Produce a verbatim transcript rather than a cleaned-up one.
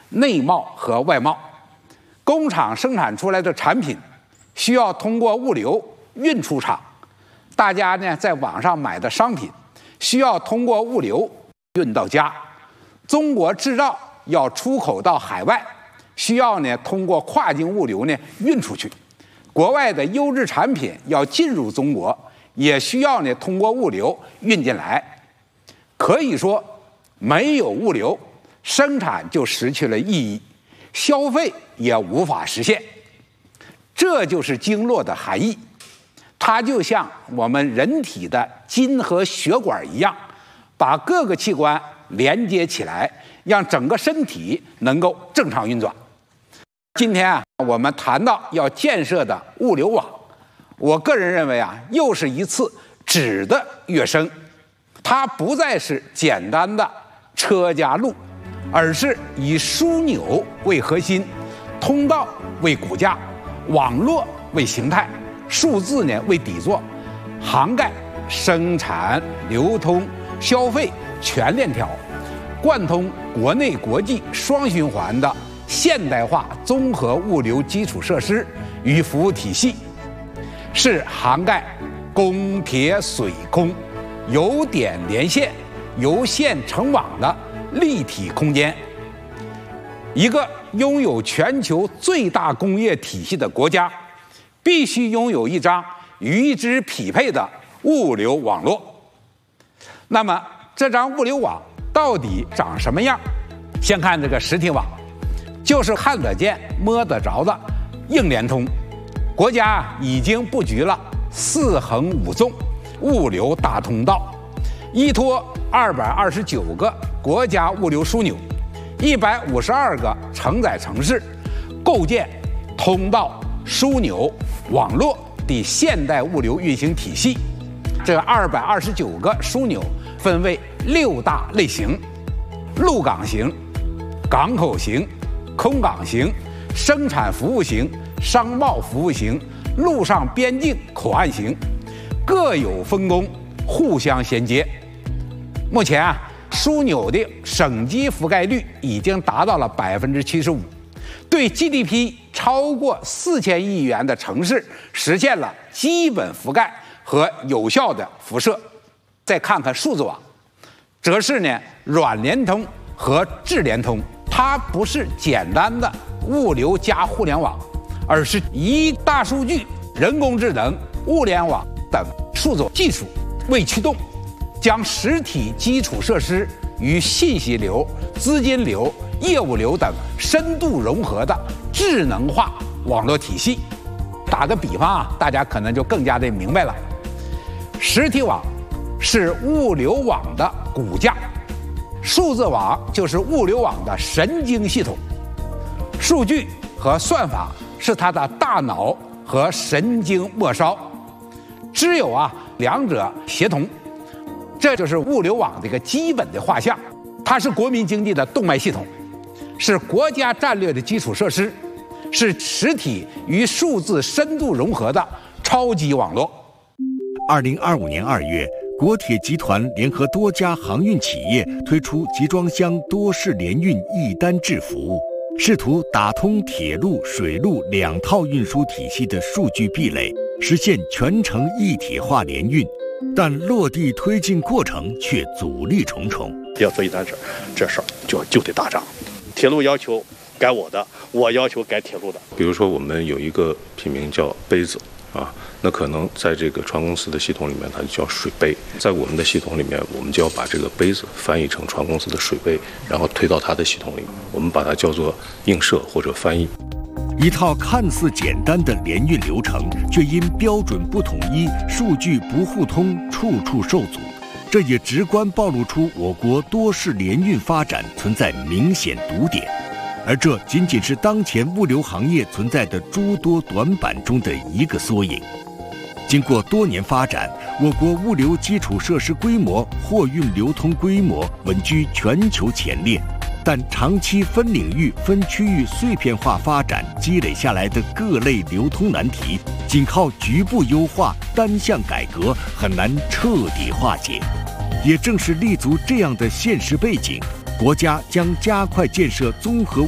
内贸和外贸。工厂生产出来的产品需要通过物流运出厂，大家呢在网上买的商品需要通过物流运到家。中国制造要出口到海外，需要呢通过跨境物流呢运出去。国外的优质产品要进入中国，也需要呢通过物流运进来。可以说，没有物流，生产就失去了意义，消费也无法实现。这就是经络的含义，它就像我们人体的筋和血管一样，把各个器官连接起来，让整个身体能够正常运转。今天啊，我们谈到要建设的物流网，我个人认为啊，又是一次质的跃升。它不再是简单的车加路，而是以枢纽为核心，通道为骨架，网络为形态，数字呢为底座，涵盖生产、流通、消费全链条，贯通国内国际双循环的现代化综合物流基础设施与服务体系，是涵盖公铁水空、由点连线、由线成网的立体空间。一个拥有全球最大工业体系的国家，必须拥有一张与之匹配的物流网络。那么，这张物流网到底长什么样？先看这个实体网，就是看得见、摸得着的硬联通。国家已经布局了四横五纵物流大通道，依托二百二十九个国家物流枢纽，一百五十二个承载城市，构建通道、枢纽、网络的现代物流运行体系。这二百二十九个枢纽分为六大类型：陆港型、港口型、空港型、生产服务型、商贸服务型、陆上边境口岸型，各有分工，互相衔接。目前啊，枢纽的省级覆盖率已经达到了百分之七十五，对 G D P 超过四千亿元的城市实现了基本覆盖和有效的辐射。再看看数字网，则是呢软联通和智联通，它不是简单的物流加互联网，而是以大数据、人工智能、物联网等数字技术为驱动，将实体基础设施与信息流、资金流、业务流等深度融合的智能化网络体系。打个比方啊，大家可能就更加的明白了。实体网是物流网的骨架，数字网就是物流网的神经系统，数据和算法是它的大脑和神经末梢，只有啊两者协同，这就是物流网的一个基本的画像。它是国民经济的动脉系统，是国家战略的基础设施，是实体与数字深度融合的超级网络。 二零二五年二月，国铁集团联合多家航运企业推出集装箱多式联运一单制服务，试图打通铁路、水路两套运输体系的数据壁垒，实现全程一体化联运。但落地推进过程却阻力重重。 要做一单事，这事儿就就得打仗。铁路要求改我的，我要求改铁路的。 比如说，我们有一个品名叫杯子啊，那可能在这个船公司的系统里面，它就叫水杯；在我们的系统里面，我们就要把这个杯子翻译成船公司的水杯，然后推到它的系统里面，我们把它叫做映射或者翻译。 一套看似简单的联运流程，却因标准不统一、数据不互通，处处受阻。这也直观暴露出我国多式联运发展存在明显堵点，而这仅仅是当前物流行业存在的诸多短板中的一个缩影。经过多年发展，我国物流基础设施规模、货运流通规模稳居全球前列，但长期分领域、分区域碎片化发展积累下来的各类流通难题，仅靠局部优化、单项改革很难彻底化解。也正是立足这样的现实背景，国家将加快建设综合